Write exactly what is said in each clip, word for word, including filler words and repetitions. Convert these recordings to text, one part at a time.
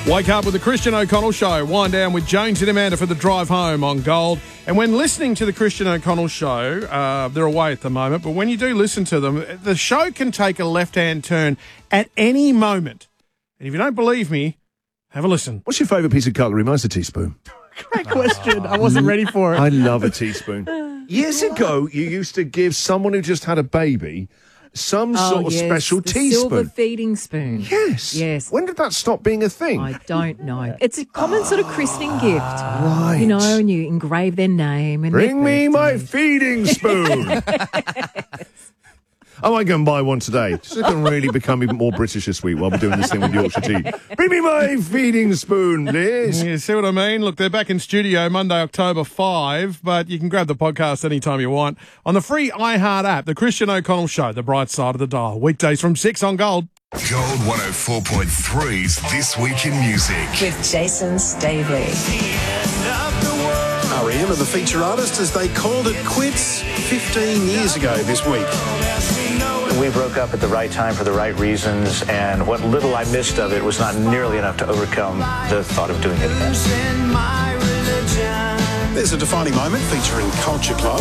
Wake up with the Christian O'Connell Show. Wind down with Jones and Amanda for the drive home on Gold. And when listening to the Christian O'Connell Show, uh, they're away at the moment, but when you do listen to them, the show can take a left-hand turn at any moment. And if you don't believe me, have a listen. What's your favourite piece of cutlery? Mine's a teaspoon. Great question. I wasn't ready for it. I love a teaspoon. Years ago, you used to give someone who just had a baby some oh, sort of yes, special the teaspoon. silver feeding spoon. Yes. Yes. When did that stop being a thing? I don't know. It's a common sort of christening gift. Right. You know, and you engrave their name. And Bring me my birthday. feeding spoon. I might go and buy one today. Just so I can really become even more British this week while we're doing this thing with Yorkshire tea. Bring me my feeding spoon, please. You see what I mean? Look, they're back in studio Monday, October fifth, but you can grab the podcast anytime you want on the free iHeart app, The Christian O'Connell Show, the bright side of the dial. Weekdays from six on Gold. Gold one oh four point three's This Week in Music. With Jason Stavely. R E M are the feature artist as they called it quits fifteen years ago this week. We broke up at the right time for the right reasons, and what little I missed of it was not nearly enough to overcome the thought of doing it again. There's a defining moment featuring Culture Club.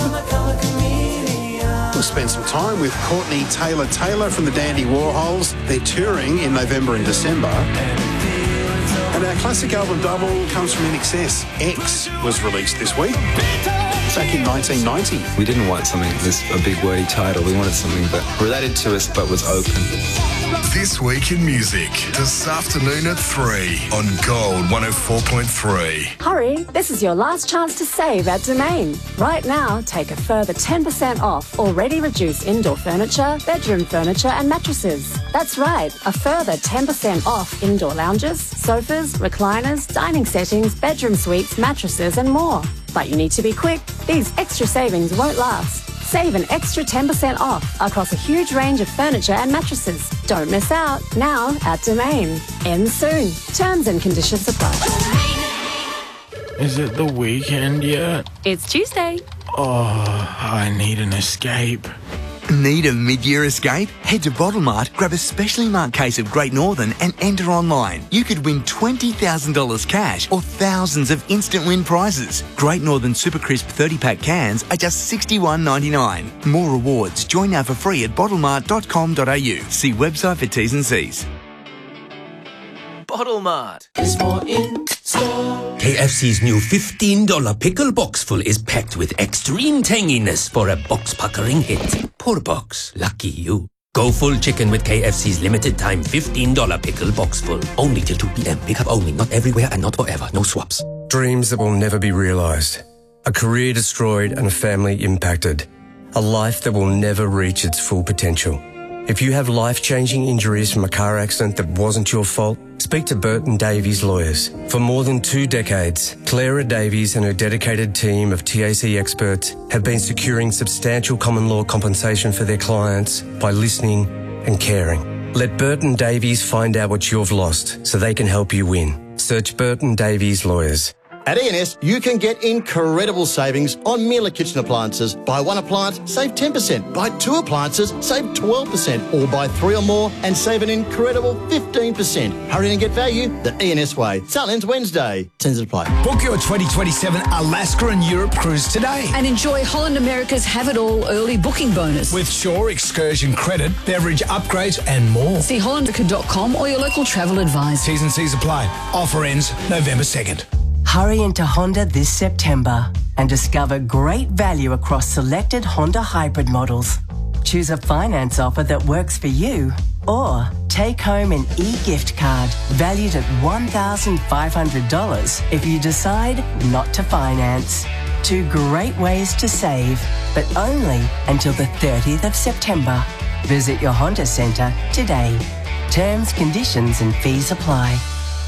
We'll spend some time with Courtney Taylor Taylor from the Dandy Warhols. They're touring in November and December. And our classic album double comes from I N X S. X was released this week, back in nineteen ninety. We didn't want something with a big wordy title. We wanted something that related to us but was open. This Week in Music, this afternoon at three on Gold one oh four point three. Hurry, this is your last chance to save at Domain. Right now, take a further ten percent off already reduced indoor furniture, bedroom furniture and mattresses. That's right, a further ten percent off indoor lounges, sofas, recliners, dining settings, bedroom suites, mattresses and more. But you need to be quick. These extra savings won't last. Save an extra ten percent off across a huge range of furniture and mattresses. Don't miss out. Now at Domain. Ends soon. Terms and conditions apply. Is it the weekend yet? It's Tuesday. Oh, I need an escape. Need a mid-year escape? Head to Bottlemart, grab a specially marked case of Great Northern and enter online. You could win twenty thousand dollars cash or thousands of instant win prizes. Great Northern Super Crisp thirty pack cans are just sixty-one ninety-nine. More rewards. Join now for free at bottlemart dot com dot a u. See website for T's and C's. Bottlemart is more in store. K F C's new fifteen dollar pickle box full is packed with extreme tanginess for a box-puckering hit. Poor box. Lucky you. Go full chicken with K F C's limited time fifteen dollar pickle box full. Only till two p.m. Pick up only. Not everywhere and not forever. No swaps. Dreams that will never be realised. A career destroyed and a family impacted. A life that will never reach its full potential. If you have life-changing injuries from a car accident that wasn't your fault, speak to Burton Davies Lawyers. For more than two decades, Clara Davies and her dedicated team of T A C experts have been securing substantial common law compensation for their clients by listening and caring. Let Burton Davies find out what you've lost so they can help you win. Search Burton Davies Lawyers. At E N S, you can get incredible savings on Miele kitchen appliances. Buy one appliance, save ten percent. Buy two appliances, save twelve percent. Or buy three or more and save an incredible fifteen percent. Hurry and get value the E N S way. Sale ends Wednesday. Terms apply. Book your twenty twenty-seven Alaska and Europe cruise today. And enjoy Holland America's Have It All early booking bonus. With Shore Excursion credit, beverage upgrades and more. See holland america dot com or your local travel advisor. T's and C's apply. Offer ends November second. Hurry into Honda this September and discover great value across selected Honda hybrid models. Choose a finance offer that works for you or take home an e-gift card valued at one thousand five hundred dollars if you decide not to finance. Two great ways to save, but only until the thirtieth of September. Visit your Honda Centre today. Terms, conditions and fees apply.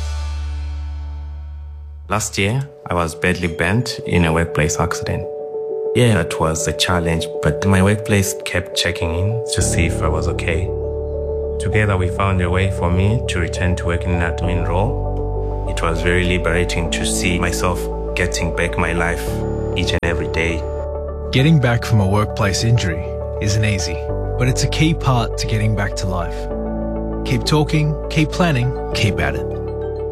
Last year, I was badly burnt in a workplace accident. Yeah, it was a challenge, but my workplace kept checking in to see if I was okay. Together, we found a way for me to return to working in an admin role. It was very liberating to see myself getting back my life each and every day. Getting back from a workplace injury isn't easy, but it's a key part to getting back to life. Keep talking, keep planning, keep at it.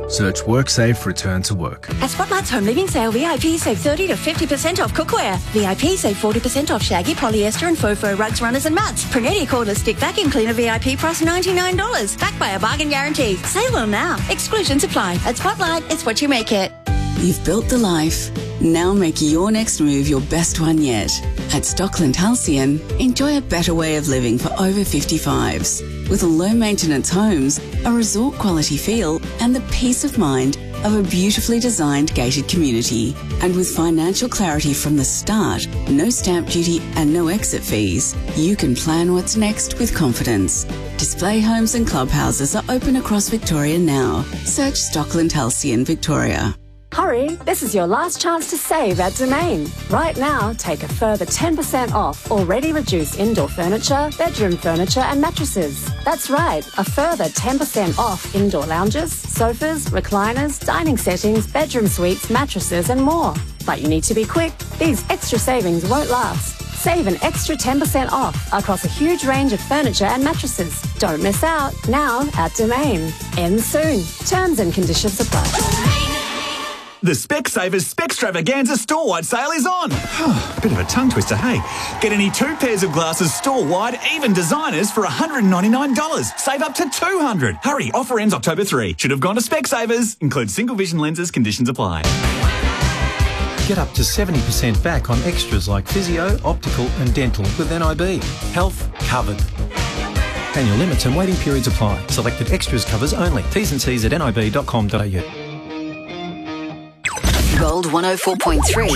Search WorkSafe Return to Work. At Spotlight's Home Living Sale, V I P save thirty to fifty percent off cookware. V I P save forty percent off shaggy, polyester and faux fur rugs, runners and mats. Prineti cordless stick vacuum cleaner V I P price ninety-nine dollars. Backed by a bargain guarantee. Sale on now. Exclusions apply. At Spotlight, it's what you make it. You've built the life. Now make your next move your best one yet. At Stockland Halcyon, enjoy a better way of living for over fifty-fives. With low-maintenance homes, a resort-quality feel, and the peace of mind of a beautifully designed gated community. And with financial clarity from the start, no stamp duty and no exit fees, you can plan what's next with confidence. Display homes and clubhouses are open across Victoria now. Search Stockland Halcyon Victoria. Hurry, this is your last chance to save at Domain. Right now, take a further ten percent off already reduced indoor furniture, bedroom furniture and mattresses. That's right, a further ten percent off indoor lounges, sofas, recliners, dining settings, bedroom suites, mattresses and more. But you need to be quick. These extra savings won't last. Save an extra ten percent off across a huge range of furniture and mattresses. Don't miss out. Now at Domain. Ends soon. Terms and conditions apply. The Specsavers Spextravaganza store-wide sale is on. Bit of a tongue twister, hey? Get any two pairs of glasses store-wide, even designers, for one hundred ninety-nine dollars. Save up to two hundred dollars. Hurry, offer ends October third. Should have gone to Specsavers. Includes single vision lenses, conditions apply. Get up to seventy percent back on extras like physio, optical and dental with N I B. Health covered. Annual limits and waiting periods apply. Selected extras covers only. T's and C's at N I B dot com dot A U. Gold one oh four point three.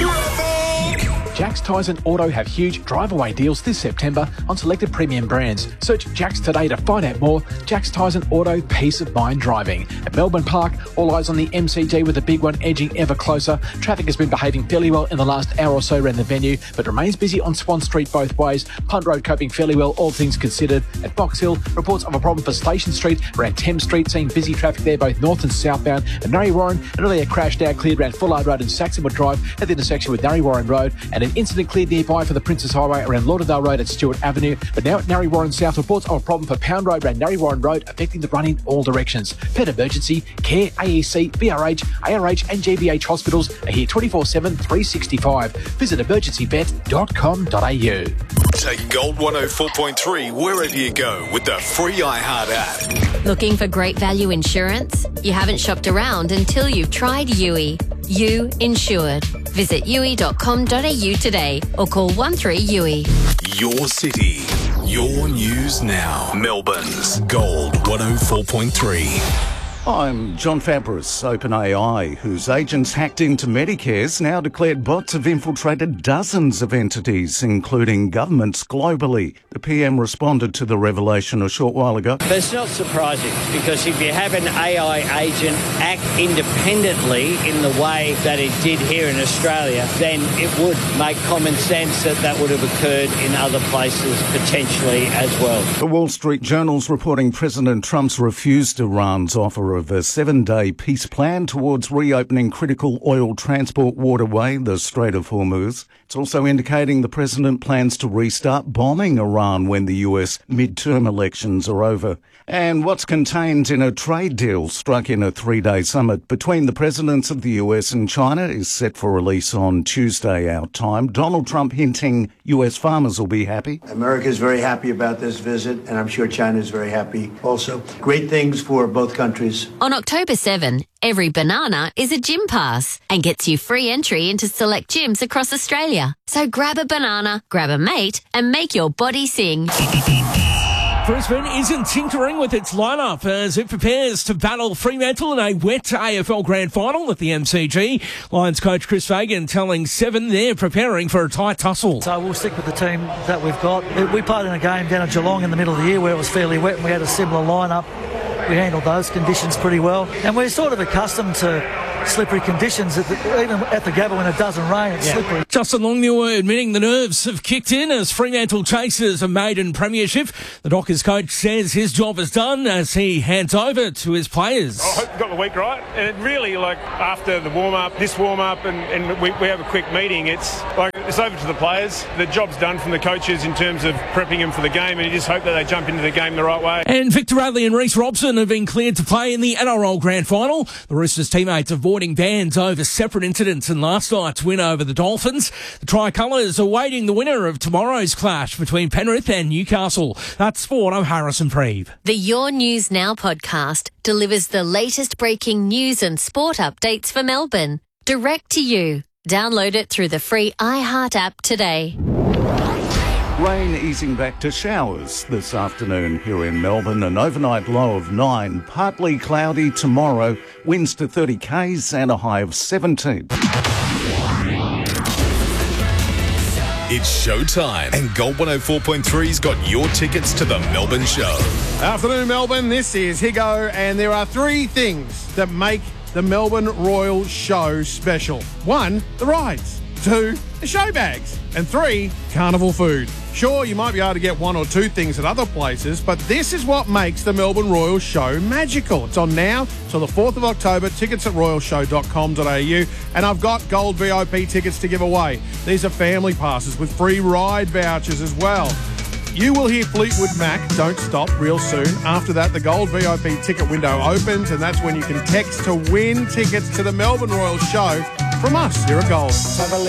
Jacks Tyson Auto have huge drive-away deals this September on selected premium brands. Search Jacks today to find out more. Jacks Tyson Auto, peace of mind driving. At Melbourne Park, all eyes on the M C G with the big one edging ever closer. Traffic has been behaving fairly well in the last hour or so around the venue, but remains busy on Swan Street both ways. Punt Road coping fairly well, all things considered. At Box Hill, reports of a problem for Station Street around Thames Street, seeing busy traffic there both north and southbound. At Narre Warren, an earlier crash now cleared around Fullard Road and Saxonwood Drive at the intersection with Narre Warren Road, and an incident cleared nearby for the Princess Highway around Lauderdale Road at Stewart Avenue. But now at Narre Warren South, reports of a problem for Pound Road around Narre Warren Road affecting the run in all directions. Pet Emergency, Care, A E C, B R H, A R H and G B H hospitals are here twenty-four seven, three sixty-five. Visit emergency vet dot com dot A U. Take Gold one oh four point three wherever you go with the free iHeart app. Looking for great value insurance? You haven't shopped around until you've tried U I. You Insured. Visit U I dot com dot A U today or call one three U I. Your city, your news now. Melbourne's Gold one oh four point three. I'm John Fabris. OpenAI, whose agents hacked into Medicare's now declared bots have infiltrated dozens of entities, including governments globally. The P M responded to the revelation a short while ago. But it's not surprising, because if you have an A I agent act independently in the way that it did here in Australia, then it would make common sense that that would have occurred in other places potentially as well. The Wall Street Journal's reporting President Trump's refused Iran's offer of a seven-day peace plan towards reopening critical oil transport waterway, the Strait of Hormuz. It's also indicating the president plans to restart bombing Iran when the U S midterm elections are over. And what's contained in a trade deal struck in a three-day summit between the presidents of the U S and China is set for release on Tuesday our time. Donald Trump hinting U S farmers will be happy. America's very happy about this visit, and I'm sure China's very happy also. Great things for both countries. On October seventh, every banana is a gym pass and gets you free entry into select gyms across Australia. So grab a banana, grab a mate, and make your body sing. Brisbane isn't tinkering with its lineup as it prepares to battle Fremantle in a wet A F L Grand Final at the M C G. Lions coach Chris Fagan telling Seven they're preparing for a tight tussle. So we'll stick with the team that we've got. We played in a game down at Geelong in the middle of the year where it was fairly wet and we had a similar lineup. We handled those conditions pretty well. And we're sort of accustomed to slippery conditions, at the, even at the Gabba when it doesn't rain, it's yeah. slippery. Justin Longmuir admitting the nerves have kicked in as Fremantle chases a maiden premiership. The Dockers coach says his job is done as he hands over to his players. I hope you got the week right. And it really, like, after the warm-up, this warm-up, and, and we, we have a quick meeting, it's like it's over to the players. The job's done from the coaches in terms of prepping them for the game, and you just hope that they jump into the game the right way. And Victor Radley and Reece Robson have been cleared to play in the N R L Grand Final. The Roosters teammates avoiding bans over separate incidents in last night's win over the Dolphins. The Tricolours awaiting the winner of tomorrow's clash between Penrith and Newcastle. That's sport. I'm Harrison Preeve. The Your News Now podcast delivers the latest breaking news and sport updates for Melbourne, direct to you. Download it through the free iHeart app today. Rain easing back to showers this afternoon here in Melbourne. An overnight low of nine. Partly cloudy tomorrow. Winds to thirty k's and a high of seventeen. It's showtime, and Gold one oh four point three's got your tickets to the Melbourne show. Afternoon, Melbourne. This is Higo, and there are three things that make the Melbourne Royal Show special. One, the rides. Two, the show bags. And three, carnival food. Sure, you might be able to get one or two things at other places, but this is what makes the Melbourne Royal Show magical. It's on now till the fourth of October. Tickets at royal show dot com dot a u. And I've got gold V I P tickets to give away. These are family passes with free ride vouchers as well. You will hear Fleetwood Mac, Don't Stop, real soon. After that, the Gold V I P ticket window opens, and that's when you can text to win tickets to the Melbourne Royal Show from us here at Gold.